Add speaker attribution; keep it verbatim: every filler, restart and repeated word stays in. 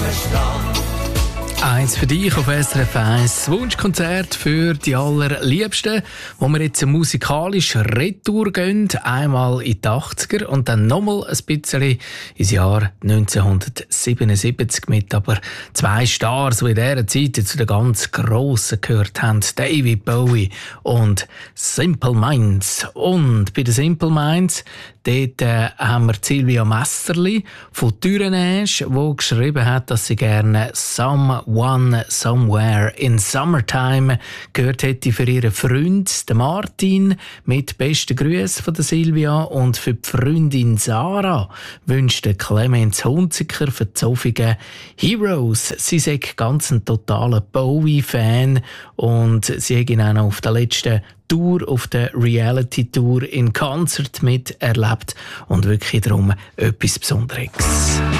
Speaker 1: Eins für dich auf S R F eins. Das Wunschkonzert für die Allerliebsten, wo wir jetzt musikalisch retour gehen. Einmal in die achtziger und dann nochmal ein bisschen ins Jahr neunzehnhundertsiebenundsiebzig mit aber zwei Stars, die in dieser Zeit zu den ganz Grossen gehört haben. David Bowie und Simple Minds. Und bei den Simple Minds dort äh, haben wir Silvia Messerli von Thürenesch, die geschrieben hat, dass sie gerne Someone Somewhere in Summertime gehört hätte für ihren Freund, den Martin, mit besten Grüßen von der Silvia. Und für die Freundin Sarah wünscht der Clemens Hunziker für die Sofigen Heroes. Sie ist ganz ein totaler Bowie-Fan und sie hat ihn auch noch auf der letzten Tour, auf der Reality-Tour in Konzert miterlebt und wirklich darum etwas Besonderes.